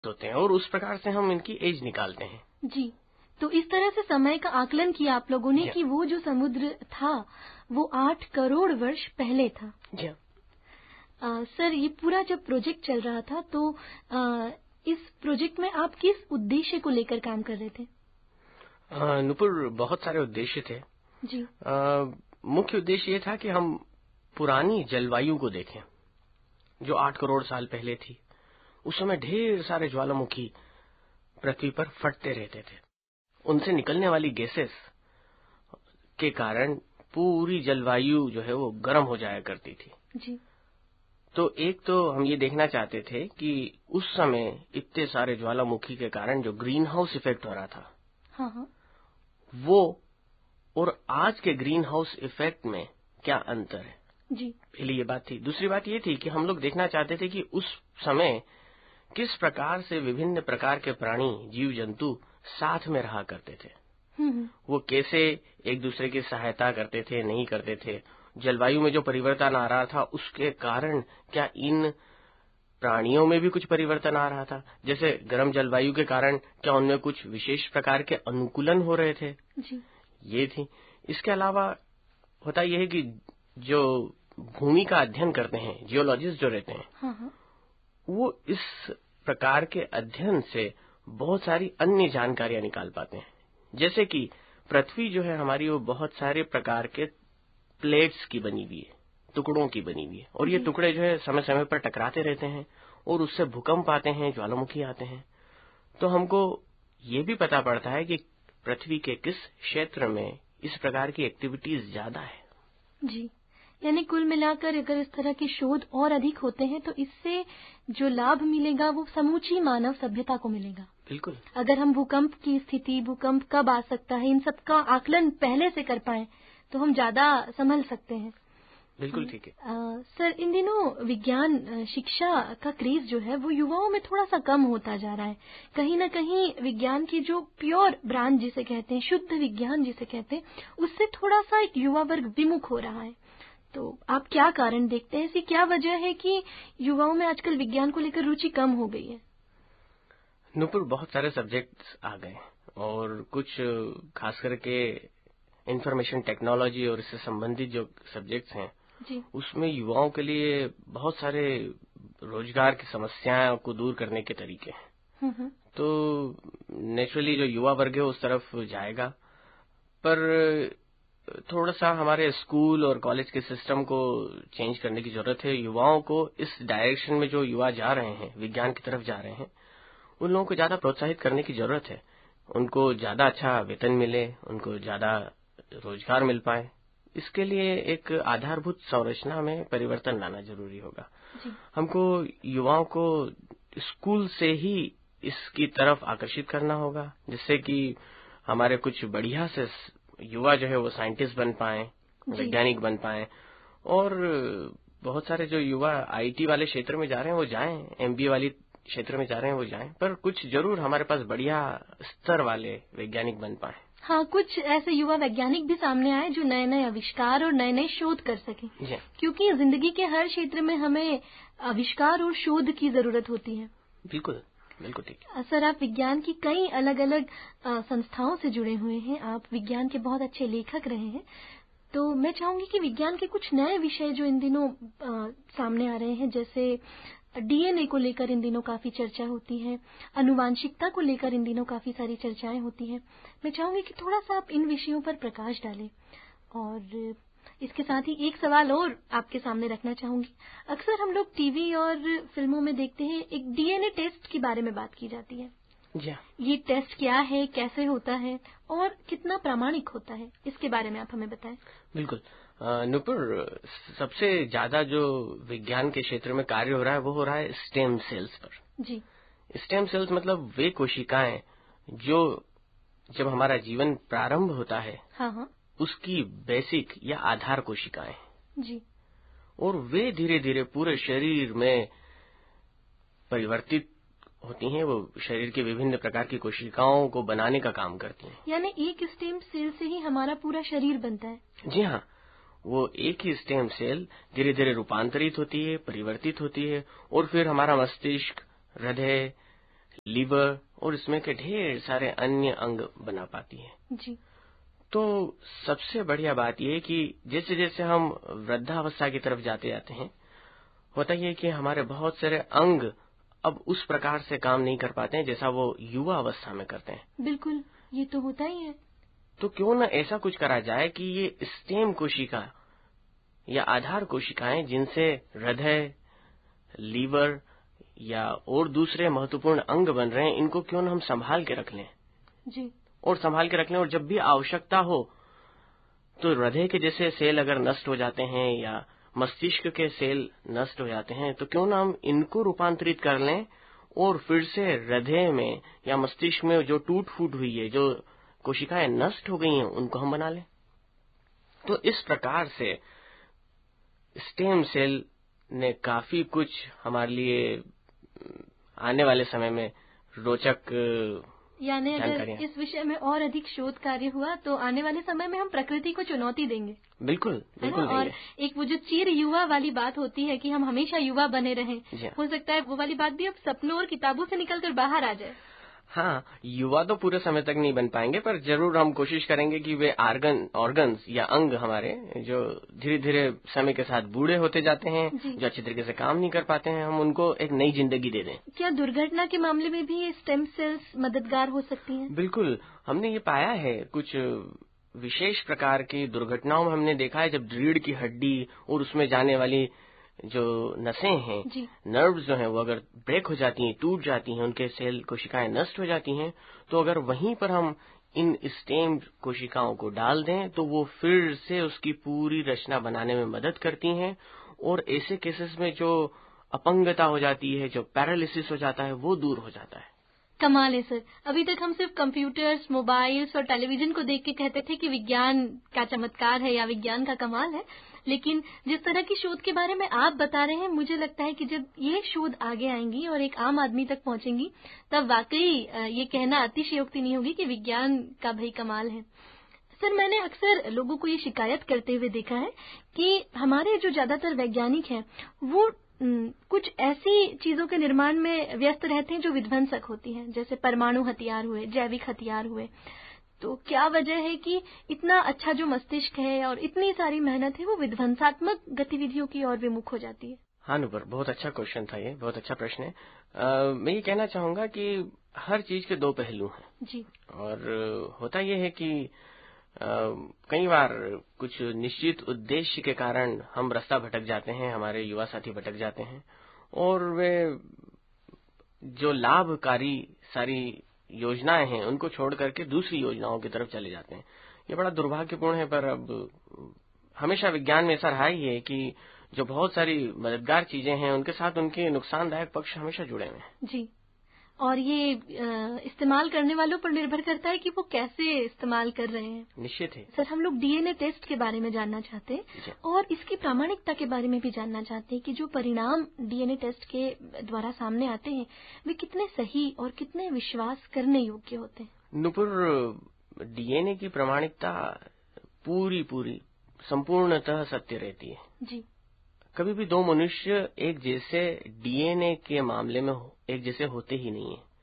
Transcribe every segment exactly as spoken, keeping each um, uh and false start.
होते हैं और उस प्रकार से हम इनकी एज निकालते हैं। जी, तो इस तरह से समय का आकलन किया आप लोगों ने कि वो जो समुद्र था वो आठ करोड़ वर्ष पहले था। जी आ, सर, ये पूरा जब प्रोजेक्ट चल रहा था तो आ, इस प्रोजेक्ट में आप किस उद्देश्य को लेकर काम कर रहे थे? नुपुर, बहुत सारे उद्देश्य थे जी। आ, मुख्य उद्देश्य ये था कि हम पुरानी जलवायु को देखें जो आठ करोड़ साल पहले थी। उस समय ढेर सारे ज्वालामुखी पृथ्वी पर फटते रहते थे। उनसे निकलने वाली गैसेस के कारण पूरी जलवायु जो है वो गर्म हो जाया करती थी। जी। तो एक तो हम ये देखना चाहते थे कि उस समय इतने सारे ज्वालामुखी के कारण जो ग्रीन हाउस इफेक्ट हो रहा था, हाँ हाँ, वो और आज के ग्रीन हाउस इफेक्ट में क्या अंतर है। जी। पहली ये बात थी। दूसरी बात ये थी कि हम लोग देखना चाहते थे कि उस समय किस प्रकार से विभिन्न प्रकार के प्राणी, जीव जंतु साथ में रहा करते थे। वो कैसे एक दूसरे की सहायता करते थे, नहीं करते थे। जलवायु में जो परिवर्तन आ रहा था उसके कारण क्या इन प्राणियों में भी कुछ परिवर्तन आ रहा था? जैसे गर्म जलवायु के कारण क्या उनमें कुछ विशेष प्रकार के अनुकूलन हो रहे थे? जी। ये थी। इसके अलावा होता यह है कि जो भूमि का अध्ययन करते हैं, जियोलॉजिस्ट जो रहते हैं, हाँ हाँ, वो इस प्रकार के अध्ययन से बहुत सारी अन्य जानकारियां निकाल पाते हैं। जैसे कि पृथ्वी जो है हमारी, वो बहुत सारे प्रकार के प्लेट्स की बनी हुई है, टुकड़ों की बनी हुई है, और ये टुकड़े जो है समय समय पर टकराते रहते हैं और उससे भूकंप आते हैं, ज्वालामुखी आते हैं। तो हमको ये भी पता पड़ता है कि पृथ्वी के किस क्षेत्र में इस प्रकार की एक्टिविटीज ज्यादा है। जी, यानी कुल मिलाकर अगर इस तरह के शोध और अधिक होते हैं तो इससे जो लाभ मिलेगा वो समूची मानव सभ्यता को मिलेगा। बिल्कुल। अगर हम भूकंप की स्थिति, भूकंप कब आ सकता है, इन सब का आकलन पहले से कर पाए तो हम ज्यादा संभल सकते हैं। बिल्कुल ठीक है। आ, सर, इन दिनों विज्ञान शिक्षा का क्रेज जो है वो युवाओं में थोड़ा सा कम होता जा रहा है। कहीं न कहीं विज्ञान की जो प्योर ब्रांच जिसे कहते हैं, शुद्ध विज्ञान जिसे कहते हैं, उससे थोड़ा सा युवा वर्ग विमुख हो रहा है। तो आप क्या कारण देखते हैं? ऐसी क्या वजह है कि युवाओं में आजकल विज्ञान को लेकर रुचि कम हो गई है? नुपुर, बहुत सारे सब्जेक्ट्स आ गए और कुछ खास करके इंफॉर्मेशन टेक्नोलॉजी और इससे संबंधित जो सब्जेक्ट्स हैं जी, उसमें युवाओं के लिए बहुत सारे रोजगार की समस्याओं को दूर करने के तरीके हैं। तो नेचुरली जो युवा वर्ग है उस तरफ जाएगा, पर थोड़ा सा हमारे स्कूल और कॉलेज के सिस्टम को चेंज करने की जरूरत है। युवाओं को इस डायरेक्शन में जो युवा जा रहे हैं, विज्ञान की तरफ जा रहे हैं, उन लोगों को ज्यादा प्रोत्साहित करने की जरूरत है। उनको ज्यादा अच्छा वेतन मिले, उनको ज्यादा रोजगार मिल पाए। इसके लिए एक आधारभूत संरचना में परिवर्तन लाना जरूरी होगा। हमको युवाओं को स्कूल से ही इसकी तरफ आकर्षित करना होगा, जिससे कि हमारे कुछ बढ़िया से युवा जो है वो साइंटिस्ट बन पाए, वैज्ञानिक बन पाए। और बहुत सारे जो युवा आईटी वाले क्षेत्र में जा रहे हैं वो जाएं, एमबीए वाली क्षेत्र में जा रहे हैं वो जाएं, पर कुछ जरूर हमारे पास बढ़िया स्तर वाले वैज्ञानिक बन पाए। हाँ, कुछ ऐसे युवा वैज्ञानिक भी सामने आए जो नए नए आविष्कार और नए नए शोध कर सकें, क्योंकि जिंदगी के हर क्षेत्र में हमें आविष्कार और शोध की जरूरत होती है। बिल्कुल बिल्कुल ठीक है। सर, आप विज्ञान की कई अलग अलग संस्थाओं से जुड़े हुए हैं, आप विज्ञान के बहुत अच्छे लेखक रहे हैं। तो मैं चाहूंगी कि विज्ञान के कुछ नए विषय जो इन दिनों आ, सामने आ रहे हैं, जैसे डीएनए को लेकर इन दिनों काफी चर्चा होती है, अनुवांशिकता को लेकर इन दिनों काफी सारी चर्चाएं होती हैं। मैं चाहूंगी कि थोड़ा सा आप इन विषयों पर प्रकाश डालें। और इसके साथ ही एक सवाल और आपके सामने रखना चाहूंगी। अक्सर हम लोग टीवी और फिल्मों में देखते हैं, एक डीएनए टेस्ट के बारे में बात की जाती है। जी, ये टेस्ट क्या है, कैसे होता है और कितना प्रामाणिक होता है, इसके बारे में आप हमें बताएं। बिल्कुल नुपुर, सबसे ज्यादा जो विज्ञान के क्षेत्र में कार्य हो रहा है वो हो रहा है स्टेम सेल्स पर। जी, स्टेम सेल्स मतलब वे कोशिकाएं जो जब हमारा जीवन प्रारंभ होता है, हाँ हाँ, उसकी बेसिक या आधार कोशिकाएं जी, और वे धीरे धीरे पूरे शरीर में परिवर्तित होती हैं। वो शरीर के विभिन्न प्रकार की कोशिकाओं को बनाने का काम करती हैं। यानी एक स्टेम सेल से ही हमारा पूरा शरीर बनता है? जी हाँ, वो एक ही स्टेम सेल धीरे धीरे रूपांतरित होती है, परिवर्तित होती है और फिर हमारा मस्तिष्क, हृदय, लीवर और इसमें के ढेर सारे अन्य अंग बना पाती है। जी। तो सबसे बढ़िया बात यह है कि जैसे जैसे हम वृद्धावस्था की तरफ जाते जाते हैं, होता यह है कि हमारे बहुत सारे अंग अब उस प्रकार से काम नहीं कर पाते हैं जैसा वो युवा अवस्था में करते हैं। बिल्कुल, ये तो होता ही है। तो क्यों न ऐसा कुछ करा जाए कि ये स्टेम कोशिका या आधार कोशिकाएं जिनसे हृदय, लीवर या और दूसरे महत्वपूर्ण अंग बन रहे हैं, इनको क्यों न हम संभाल के रख लें। जी। और संभाल के रख लें, और जब भी आवश्यकता हो तो हृदय के जैसे सेल अगर नष्ट हो जाते हैं या मस्तिष्क के सेल नष्ट हो जाते हैं, तो क्यों न हम इनको रूपांतरित कर लें और फिर से हृदय में या मस्तिष्क में जो टूट फूट हुई है, जो कोशिकाएं नष्ट हो गई हैं, उनको हम बना लें। तो इस प्रकार से स्टेम सेल ने काफी कुछ हमारे लिए आने वाले समय में रोचक, यानी अगर इस विषय में और अधिक शोध कार्य हुआ तो आने वाले समय में हम प्रकृति को चुनौती देंगे। बिल्कुल, बिल्कुल। और एक वो जो चिर युवा वाली बात होती है कि हम हमेशा युवा बने रहें, हो सकता है वो वाली बात भी अब सपनों और किताबों से निकलकर बाहर आ जाए। हाँ, युवा तो पूरे समय तक नहीं बन पाएंगे, पर जरूर हम कोशिश करेंगे कि वे आर्गन ऑर्गन्स या अंग हमारे जो धीरे धीरे समय के साथ बूढ़े होते जाते हैं, जो अच्छी तरीके से काम नहीं कर पाते हैं, हम उनको एक नई जिंदगी दे दें। क्या दुर्घटना के मामले में भी ये स्टेम सेल्स मददगार हो सकती हैं? बिल्कुल, हमने ये पाया है। कुछ विशेष प्रकार की दुर्घटनाओं में हमने देखा है जब रीढ़ की हड्डी और उसमें जाने वाली जो नसें हैं, नर्व्स जो हैं, वो अगर ब्रेक हो जाती हैं, टूट जाती हैं, उनके सेल कोशिकाएं नष्ट हो जाती हैं, तो अगर वहीं पर हम इन स्टेम कोशिकाओं को डाल दें तो वो फिर से उसकी पूरी रचना बनाने में मदद करती हैं। और ऐसे केसेस में जो अपंगता हो जाती है, जो पैरालिसिस हो जाता है, वो दूर हो जाता है। कमाल है सर। अभी तक हम सिर्फ कंप्यूटर्स, मोबाइल्स और टेलीविजन को देख के कहते थे कि विज्ञान का चमत्कार है या विज्ञान का कमाल है, लेकिन जिस तरह की शोध के बारे में आप बता रहे हैं, मुझे लगता है कि जब ये शोध आगे आएंगी और एक आम आदमी तक पहुंचेंगी, तब वाकई ये कहना अतिशयोक्ति नहीं होगी कि विज्ञान का भाई कमाल है। सर, मैंने अक्सर लोगों को ये शिकायत करते हुए देखा है कि हमारे जो ज्यादातर वैज्ञानिक हैं वो कुछ ऐसी चीजों के निर्माण में व्यस्त रहते हैं जो विध्वंसक होती हैं, जैसे परमाणु हथियार हुए, जैविक हथियार हुए। तो क्या वजह है कि इतना अच्छा जो मस्तिष्क है और इतनी सारी मेहनत है वो विध्वंसात्मक गतिविधियों की ओर विमुख हो जाती है? हाँ नुपुर, बहुत अच्छा क्वेश्चन था ये, बहुत अच्छा प्रश्न है। आ, मैं ये कहना चाहूंगा कि हर चीज के दो पहलू हैं। जी। और होता ये है कि आ, कई बार कुछ निश्चित उद्देश्य के कारण हम रास्ता भटक जाते हैं, हमारे युवा साथी भटक जाते हैं, और वे जो लाभकारी सारी योजनाएं हैं उनको छोड़ करके दूसरी योजनाओं की तरफ चले जाते हैं। ये बड़ा दुर्भाग्यपूर्ण है, पर अब हमेशा विज्ञान में ऐसा रहा ही है कि जो बहुत सारी मददगार चीजें हैं उनके साथ उनके नुकसानदायक पक्ष हमेशा जुड़े हुए हैं। जी, और ये आ, इस्तेमाल करने वालों पर निर्भर करता है कि वो कैसे इस्तेमाल कर रहे हैं। निश्चित है सर, हम लोग डीएनए टेस्ट के बारे में जानना चाहते हैं और इसकी प्रामाणिकता के बारे में भी जानना चाहते हैं कि जो परिणाम डीएनए टेस्ट के द्वारा सामने आते हैं वे कितने सही और कितने विश्वास करने योग्य होते हैं। नुपुर, डीएनए की प्रामाणिकता पूरी पूरी संपूर्णतः सत्य रहती है। जी। कभी भी दो मनुष्य एक जैसे डीएनए के मामले में एक जैसे होते ही नहीं है,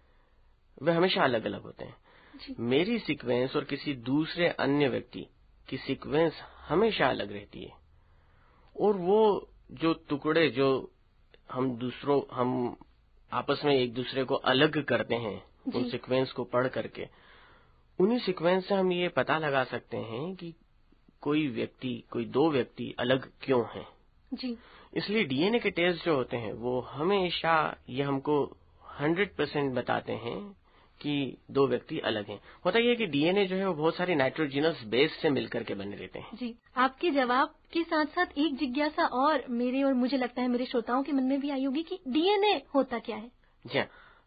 वे हमेशा अलग अलग होते हैं। जी। मेरी सीक्वेंस और किसी दूसरे अन्य व्यक्ति की सीक्वेंस हमेशा अलग रहती है, और वो जो टुकड़े जो हम दूसरों हम आपस में एक दूसरे को अलग करते हैं उन सीक्वेंस को पढ़ करके, उन्हीं सीक्वेंस से हम ये पता लगा सकते हैं कि कोई व्यक्ति, कोई दो व्यक्ति अलग क्यों हैं। जी। इसलिए डीएनए के टेस्ट जो होते हैं वो हमेशा ये हमको हंड्रेड परसेंट बताते हैं कि दो व्यक्ति अलग हैं। होता यह है कि डीएनए जो है वो बहुत सारी नाइट्रोजिनस बेस से मिलकर के बने रहते हैं। जी, आपके जवाब के साथ साथ एक जिज्ञासा और मेरे और मुझे लगता है मेरे श्रोताओं के मन में भी आई होगी कि डीएनए होता क्या है? जी,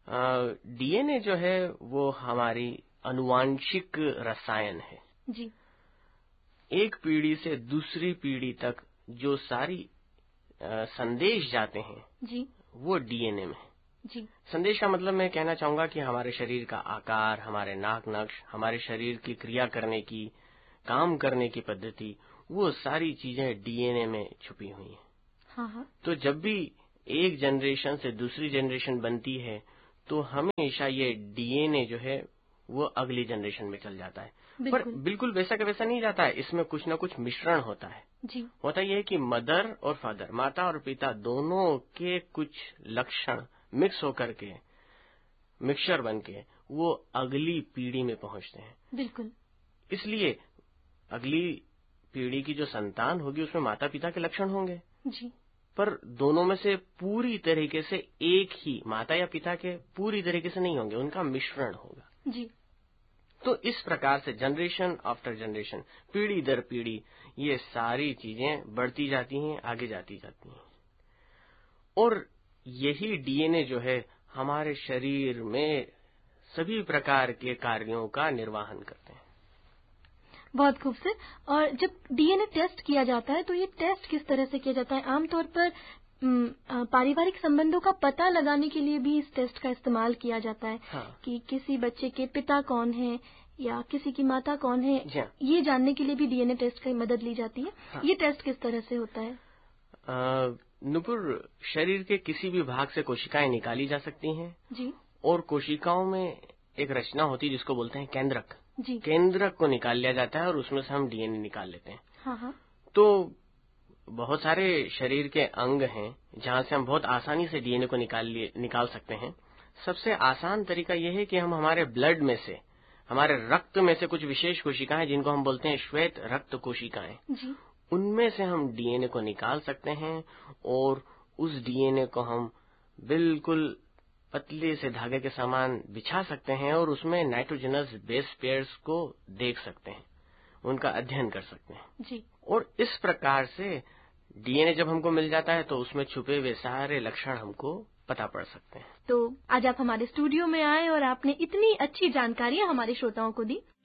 डीएनए जो है वो हमारी अनुवांशिक रसायन है। जी। एक पीढ़ी से दूसरी पीढ़ी तक जो सारी आ, संदेश जाते हैं जी, वो डीएनए में। जी। संदेश का मतलब मैं कहना चाहूंगा कि हमारे शरीर का आकार, हमारे नाक नक्श, हमारे शरीर की क्रिया करने की, काम करने की पद्धति, वो सारी चीजें डीएनए में छुपी हुई हैं। हाँ हाँ। तो जब भी एक जनरेशन से दूसरी जनरेशन बनती है तो हमेशा ये डीएनए जो है वो अगली जनरेशन में चल जाता है। पर बिल्कुल वैसा का वैसा नहीं जाता है, इसमें कुछ ना कुछ मिश्रण होता है। जी। होता यह है कि मदर और फादर, माता और पिता दोनों के कुछ लक्षण मिक्स होकर के, मिक्सचर बन के वो अगली पीढ़ी में पहुंचते हैं। बिल्कुल। इसलिए अगली पीढ़ी की जो संतान होगी उसमें माता पिता के लक्षण होंगे। जी। पर दोनों में से पूरी तरीके से एक ही माता या पिता के पूरी तरीके से नहीं होंगे, उनका मिश्रण होगा। जी। तो इस प्रकार से जनरेशन आफ्टर जनरेशन, पीढ़ी दर पीढ़ी ये सारी चीजें बढ़ती जाती हैं, आगे जाती जाती हैं। और यही डीएनए जो है हमारे शरीर में सभी प्रकार के कार्यों का निर्वहन करते हैं। बहुत खूबसूरत। और जब डीएनए टेस्ट किया जाता है तो ये टेस्ट किस तरह से किया जाता है? आमतौर पर पारिवारिक संबंधों का पता लगाने के लिए भी इस टेस्ट का इस्तेमाल किया जाता है। हाँ। कि किसी बच्चे के पिता कौन है या किसी की माता कौन है, ये जानने के लिए भी डीएनए टेस्ट की मदद ली जाती है। हाँ। ये टेस्ट किस तरह से होता है? नुपुर, शरीर के किसी भी भाग से कोशिकाएं निकाली जा सकती हैं। जी। और कोशिकाओं में एक रचना होती है जिसको बोलते हैं केंद्रक। जी। केंद्रक को निकाल लिया जाता है और उसमें से हम डीएनए निकाल लेते हैं। हाँ हाँ। तो बहुत सारे शरीर के अंग हैं जहां से हम बहुत आसानी से डीएनए को निकाल लिए निकाल सकते हैं। सबसे आसान तरीका यह है कि हम हमारे ब्लड में से, हमारे रक्त में से कुछ विशेष कोशिकाएं जिनको हम बोलते हैं श्वेत रक्त कोशिकाएं, जी। उनमें से हम डीएनए को निकाल सकते हैं और उस डीएनए को हम बिल्कुल पतले से धागे के समान बिछा सकते हैं और उसमें नाइट्रोजनस बेस पेयर्स को देख सकते हैं, उनका अध्ययन कर सकते हैं। जी। और इस प्रकार से डीएनए जब हमको मिल जाता है तो उसमें छुपे हुए सारे लक्षण हमको पता पड़ सकते हैं। तो आज आप हमारे स्टूडियो में आए और आपने इतनी अच्छी जानकारियां हमारे श्रोताओं को दी।